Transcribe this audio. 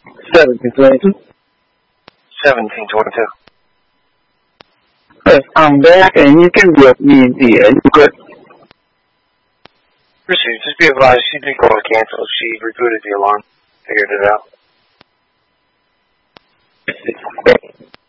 1722. 1722. Yes, I'm back, and you can get me the good. Received. Just be advised, she did go to cancel. She rebooted the alarm. Figured it out.